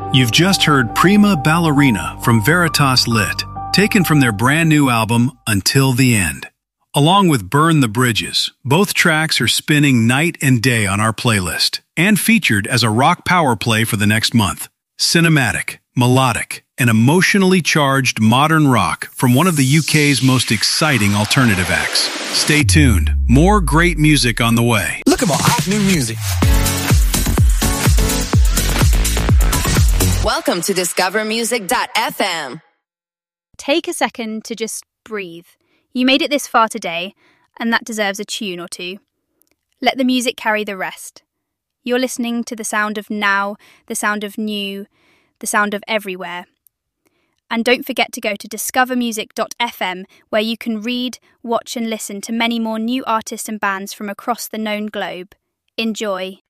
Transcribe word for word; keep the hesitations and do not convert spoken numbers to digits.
You've just heard Prima Ballerina from Veritas Lit, taken from their brand new album, Until the End. Along with Burn the Bridges, both tracks are spinning night and day on our playlist, and featured as a rock power play for the next month. Cinematic, melodic, and emotionally charged modern rock from one of the U K's most exciting alternative acts. Stay tuned, more great music on the way. Look at my hot new music. Welcome to discover music dot f m. Take a second to just breathe. You made it this far today, and that deserves a tune or two. Let the music carry the rest. You're listening to the sound of now, the sound of new, the sound of everywhere. And don't forget to go to discover music dot f m, where you can read, watch and listen to many more new artists and bands from across the known globe. Enjoy.